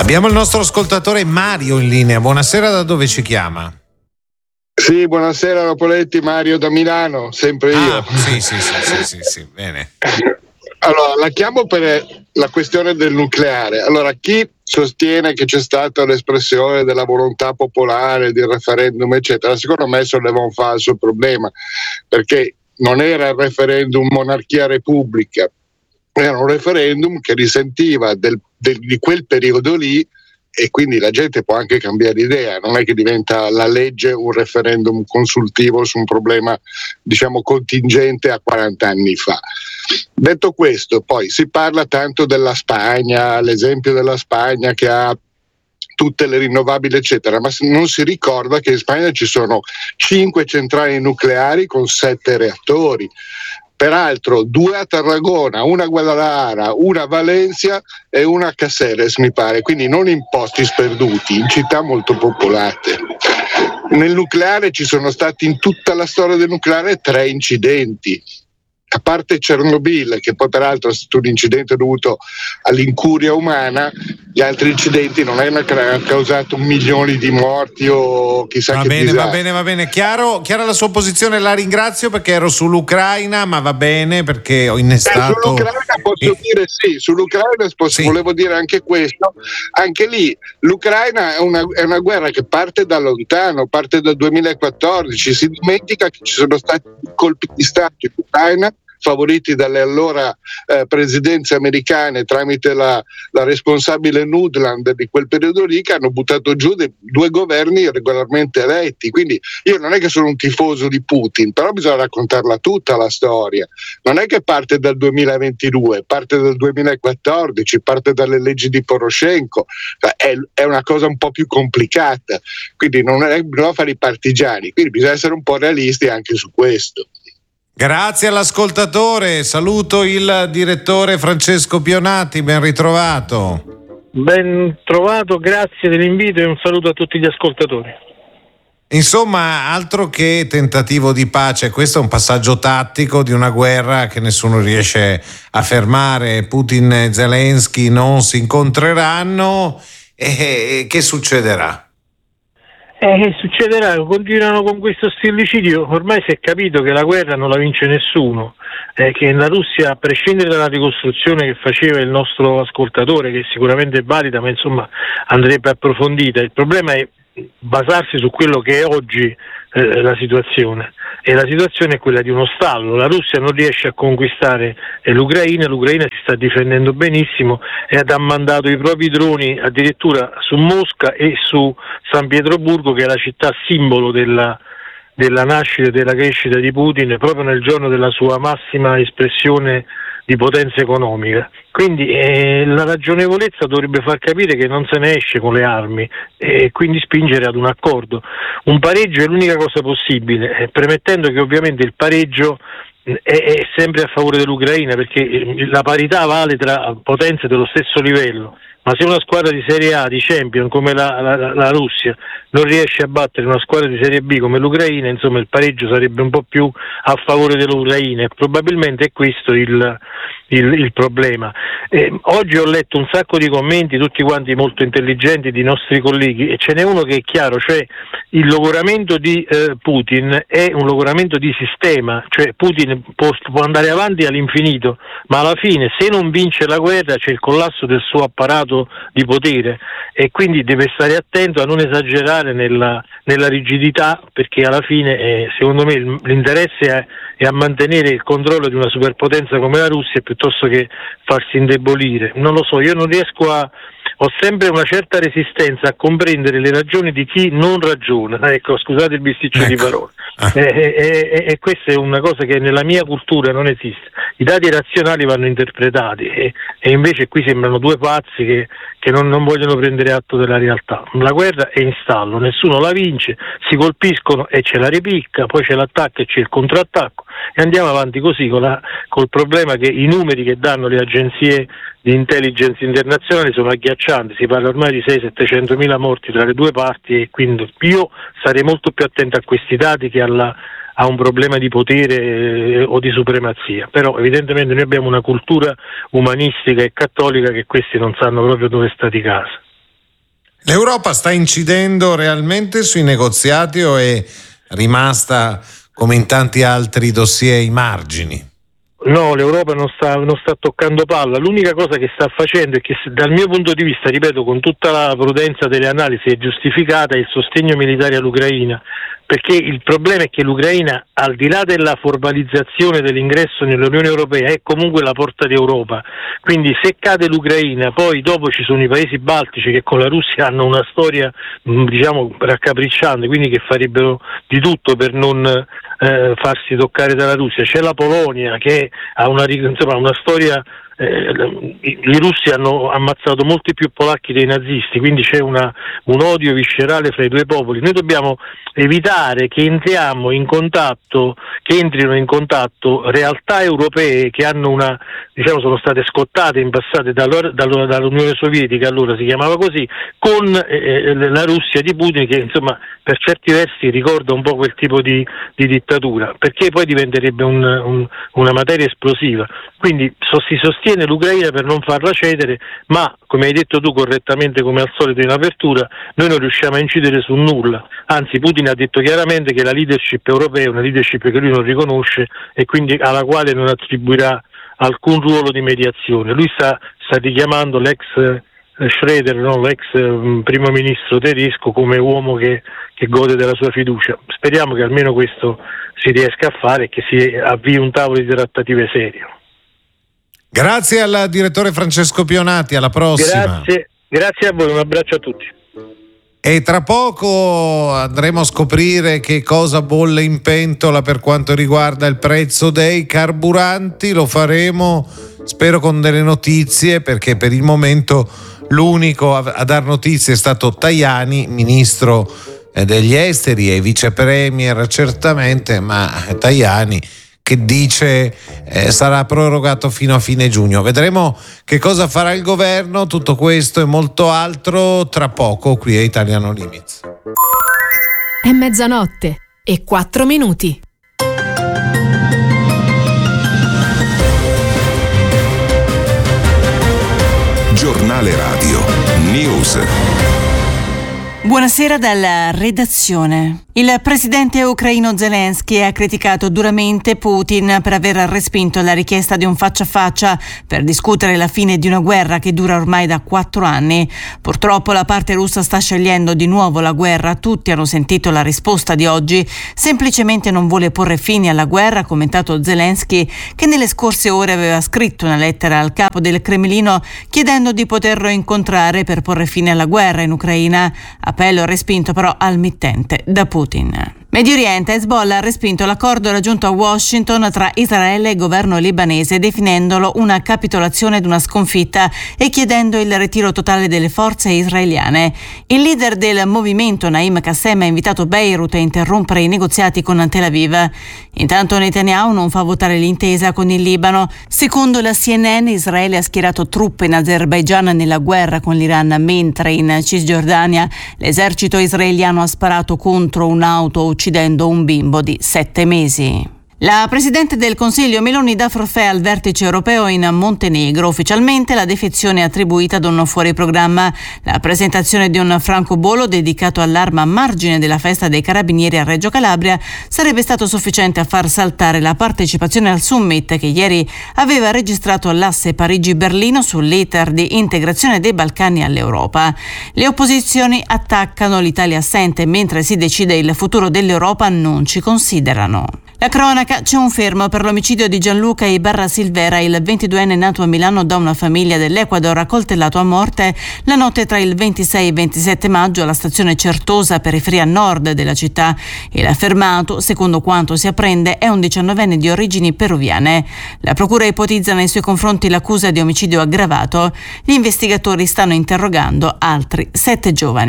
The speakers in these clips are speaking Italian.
Abbiamo il nostro ascoltatore Mario in linea. Buonasera, da dove ci chiama? Sì, buonasera Napoletti, Mario da Milano, sempre io. Sì, bene. Allora, la chiamo per la questione del nucleare. Allora, chi sostiene che c'è stata l'espressione della volontà popolare, del referendum, eccetera, secondo me solleva un falso problema, perché non era il referendum monarchia-repubblica, era un referendum che risentiva di quel periodo lì, e quindi la gente può anche cambiare idea, non è che diventa la legge un referendum consultivo su un problema, diciamo, contingente a 40 anni fa. Detto questo, poi si parla tanto della Spagna, l'esempio della Spagna che ha tutte le rinnovabili eccetera, ma non si ricorda che in Spagna ci sono 5 centrali nucleari con 7 reattori. Peraltro 2 a Tarragona, una a Guadalajara, una a Valencia e una a Caceres, mi pare, quindi non in posti sperduti, in città molto popolate. Nel nucleare ci sono stati in tutta la storia del nucleare 3 incidenti. A parte Chernobyl, che poi peraltro è stato un incidente dovuto all'incuria umana, gli altri incidenti non hanno causato milioni di morti o chissà che disastro. Va bene, chiara la sua posizione, la ringrazio perché ero sull'Ucraina, ma va bene perché ho innestato... Sull'Ucraina posso dire sì, volevo dire anche questo, anche lì l'Ucraina è una guerra che parte da lontano, parte dal 2014, si dimentica che ci sono stati colpi di Stato in Ucraina favoriti dalle allora presidenze americane tramite la responsabile Nuland di quel periodo lì, che hanno buttato giù 2 governi regolarmente eletti. Quindi io non è che sono un tifoso di Putin, però bisogna raccontarla tutta la storia, non è che parte dal 2022, parte dal 2014, parte dalle leggi di Poroshenko, è una cosa un po' più complicata, quindi non bisogna fare i partigiani, quindi bisogna essere un po' realisti anche su questo. Grazie all'ascoltatore, saluto il direttore Francesco Pionati, ben ritrovato. Ben trovato, grazie dell'invito e un saluto a tutti gli ascoltatori. Insomma, altro che tentativo di pace, questo è un passaggio tattico di una guerra che nessuno riesce a fermare. Putin e Zelensky non si incontreranno e che succederà? Che succederà? Continuano con questo stillicidio. Ormai si è capito che la guerra non la vince nessuno, che la Russia, a prescindere dalla ricostruzione che faceva il nostro ascoltatore, che sicuramente è valida, ma insomma andrebbe approfondita, il problema è basarsi su quello che è oggi la situazione, e la situazione è quella di uno stallo. La Russia non riesce a conquistare l'Ucraina si sta difendendo benissimo e ha mandato i propri droni addirittura su Mosca e su San Pietroburgo, che è la città simbolo della nascita e della crescita di Putin, proprio nel giorno della sua massima espressione di potenza economica. Quindi la ragionevolezza dovrebbe far capire che non se ne esce con le armi e quindi spingere ad un accordo. Un pareggio è l'unica cosa possibile, premettendo che ovviamente il pareggio è sempre a favore dell'Ucraina, perché la parità vale tra potenze dello stesso livello. Ma se una squadra di Serie A, di Champions come la Russia, non riesce a battere una squadra di Serie B come l'Ucraina, insomma il pareggio sarebbe un po' più a favore dell'Ucraina, e probabilmente è questo il problema. Oggi ho letto un sacco di commenti, tutti quanti molto intelligenti, di nostri colleghi, e ce n'è uno che è chiaro, cioè il logoramento di Putin è un logoramento di sistema, cioè Putin può andare avanti all'infinito, ma alla fine, se non vince la guerra, c'è il collasso del suo apparato di potere, e quindi deve stare attento a non esagerare nella rigidità, perché alla fine secondo me l'interesse è a mantenere il controllo di una superpotenza come la Russia piuttosto che farsi indebolire. Non lo so, io non riesco ho sempre una certa resistenza a comprendere le ragioni di chi non ragiona. Ecco, scusate il bisticcio di parole. E questa è una cosa che nella mia cultura non esiste. I dati razionali vanno interpretati e invece qui sembrano 2 pazzi che non vogliono prendere atto della realtà. La guerra è in stallo, nessuno la vince, si colpiscono e c'è la ripicca, poi c'è l'attacco e c'è il contrattacco, e andiamo avanti così col problema che i numeri che danno le agenzie di intelligence internazionali sono agghiaccianti. Si parla ormai di 600-700 mila morti tra le 2 parti, e quindi io sarei molto più attento a questi dati che a un problema di potere o di supremazia. Però evidentemente noi abbiamo una cultura umanistica e cattolica che questi non sanno proprio dove sta di casa. L'Europa sta incidendo realmente sui negoziati o è rimasta, come in tanti altri dossier, ai margini? No, l'Europa non sta toccando palla. L'unica cosa che sta facendo è che, dal mio punto di vista, ripeto, con tutta la prudenza delle analisi, è giustificata il sostegno militare all'Ucraina, perché il problema è che l'Ucraina, al di là della formalizzazione dell'ingresso nell'Unione Europea, è comunque la porta d'Europa. Quindi se cade l'Ucraina, poi dopo ci sono i paesi baltici che con la Russia hanno una storia, diciamo, raccapricciante, quindi che farebbero di tutto per non farsi toccare dalla Russia. C'è la Polonia che ha una storia, i russi hanno ammazzato molti più polacchi dei nazisti, quindi c'è un odio viscerale fra i due popoli. Noi dobbiamo evitare che entrino in contatto realtà europee che hanno sono state scottate in passato dall'Unione Sovietica, allora si chiamava così, con la Russia di Putin, che insomma per certi versi ricorda un po' quel tipo di dittatura, perché poi diventerebbe una materia esplosiva. Quindi si sostiene l'Ucraina per non farla cedere, ma come hai detto tu correttamente, come al solito in apertura, noi non riusciamo a incidere su nulla. Anzi, Putin ha detto chiaramente che la leadership europea è una leadership che lui non riconosce e quindi alla quale non attribuirà alcun ruolo di mediazione. Lui sta richiamando l'ex Schroeder, l'ex primo ministro tedesco, come uomo che gode della sua fiducia. Speriamo che almeno questo si riesca a fare e che si avvii un tavolo di trattative serio. Grazie al direttore Francesco Pionati, alla prossima. Grazie a voi, un abbraccio a tutti. E tra poco andremo a scoprire che cosa bolle in pentola per quanto riguarda il prezzo dei carburanti. Lo faremo, spero, con delle notizie, perché per il momento l'unico a dar notizie è stato Tajani, ministro degli esteri e vice premier certamente, ma Tajani che dice sarà prorogato fino a fine giugno. Vedremo che cosa farà il governo. Tutto questo e molto altro tra poco qui a Italiano Limits. È 00:04. Giornale Radio News. Buonasera dalla redazione. Il presidente ucraino Zelensky ha criticato duramente Putin per aver respinto la richiesta di un faccia a faccia per discutere la fine di una guerra che dura ormai da 4 anni. Purtroppo la parte russa sta scegliendo di nuovo la guerra. Tutti hanno sentito la risposta di oggi. Semplicemente non vuole porre fine alla guerra, ha commentato Zelensky, che nelle scorse ore aveva scritto una lettera al capo del Cremlino chiedendo di poterlo incontrare per porre fine alla guerra in Ucraina. Appello respinto però al mittente da Putin. Medio Oriente, Hezbollah ha respinto l'accordo raggiunto a Washington tra Israele e governo libanese, definendolo una capitolazione ed una sconfitta e chiedendo il ritiro totale delle forze israeliane. Il leader del movimento, Naim Qassem, ha invitato Beirut a interrompere i negoziati con Tel Aviv. Intanto Netanyahu non fa votare l'intesa con il Libano. Secondo la CNN, Israele ha schierato truppe in Azerbaigian nella guerra con l'Iran, mentre in Cisgiordania l'esercito israeliano ha sparato contro un'auto uccidendo un bimbo di 7 mesi. La Presidente del Consiglio Meloni dà forfait al vertice europeo in Montenegro. Ufficialmente la defezione è attribuita ad un fuori programma. La presentazione di un francobollo dedicato all'arma a margine della festa dei carabinieri a Reggio Calabria sarebbe stato sufficiente a far saltare la partecipazione al summit che ieri aveva registrato l'asse Parigi-Berlino sull'iter di integrazione dei Balcani all'Europa. Le opposizioni attaccano l'Italia assente, mentre si decide il futuro dell'Europa non ci considerano. La cronaca, c'è un fermo per l'omicidio di Gianluca Ibarra Silvera, il 22enne nato a Milano da una famiglia dell'Ecuador, accoltellato a morte la notte tra il 26 e il 27 maggio alla stazione Certosa, periferia nord della città. Il fermato, secondo quanto si apprende, è un 19enne di origini peruviane. La procura ipotizza nei suoi confronti l'accusa di omicidio aggravato. Gli investigatori stanno interrogando altri 7 giovani.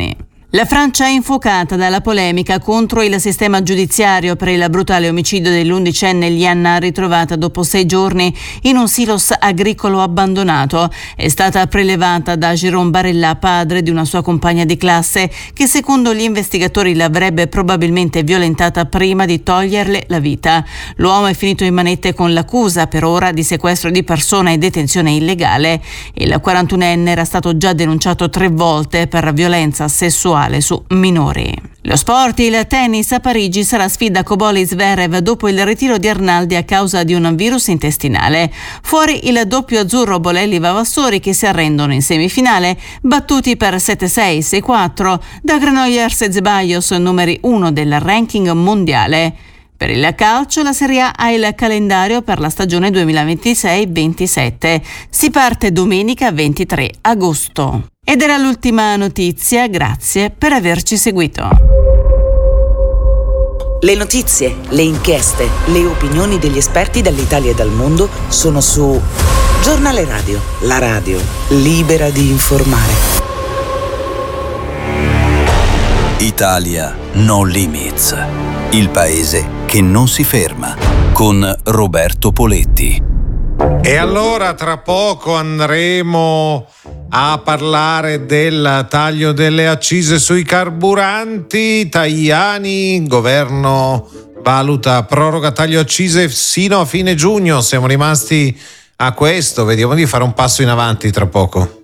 La Francia è infuocata dalla polemica contro il sistema giudiziario per il brutale omicidio dell'11enne Lianna, ritrovata dopo 6 giorni in un silos agricolo abbandonato. È stata prelevata da Jérôme Barella, padre di una sua compagna di classe, che secondo gli investigatori l'avrebbe probabilmente violentata prima di toglierle la vita. L'uomo è finito in manette con l'accusa per ora di sequestro di persona e detenzione illegale. Il 41enne era stato già denunciato 3 volte per violenza sessuale su minori. Lo sport, il tennis. A Parigi sarà sfida Cobolli-Zverev dopo il ritiro di Arnaldi a causa di un virus intestinale. Fuori il doppio azzurro Bolelli-Vavassori, che si arrendono in semifinale, battuti per 7-6, 6-4 da Granollers e Zeballos, numeri 1 del ranking mondiale. Per il calcio, la Serie A ha il calendario per la stagione 2026-27. Si parte domenica 23 agosto. Ed era l'ultima notizia, grazie per averci seguito. Le notizie, le inchieste, le opinioni degli esperti dall'Italia e dal mondo sono su Giornale Radio, la radio libera di informare. Italia No Limits, il paese che non si ferma, con Roberto Poletti. E allora tra poco andremo a parlare del taglio delle accise sui carburanti. Tajani, governo valuta proroga taglio accise sino a fine giugno. Siamo rimasti a questo, vediamo di fare un passo in avanti tra poco.